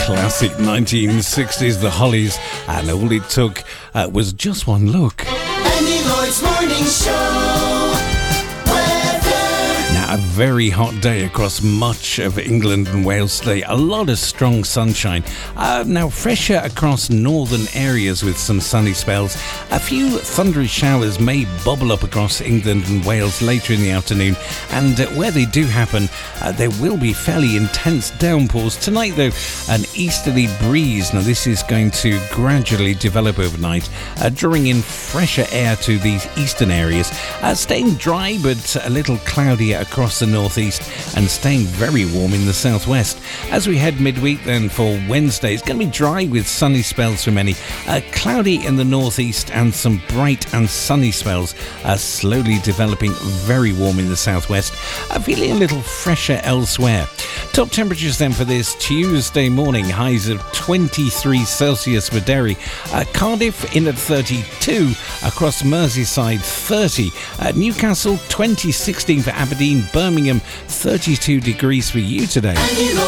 Classic 1960s, The Hollies, and all it took was just one look. Andy Lloyd's Morning Show. Now, a very hot day across much of England and Wales today. A lot of strong sunshine. Now, fresher across northern areas with some sunny spells. A few thundery showers may bubble up across England and Wales later in the afternoon. And where they do happen, there will be fairly intense downpours. Tonight, though, an easterly breeze. Now, this is going to gradually develop overnight, drawing in fresher air to these eastern areas. Staying dry, but a little cloudier across the northeast, and staying very warm in the southwest. As we head midweek then for Wednesday, it's going to be dry with sunny spells for many, cloudy in the northeast, and some bright and sunny spells slowly developing, very warm in the southwest, feeling a little fresher elsewhere. Top temperatures then for this Tuesday morning, highs of 23 Celsius for Derry, Cardiff in at 32, across Merseyside 30, Newcastle 16 for Aberdeen, Birmingham 32 degrees for you today.